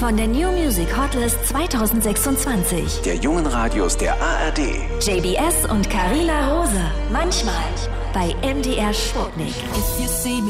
von der New Music Hotlist 2026. Der jungen Radios der ARD. JBS und Carina Rose. Manchmal bei MDR Sputnik. If you see me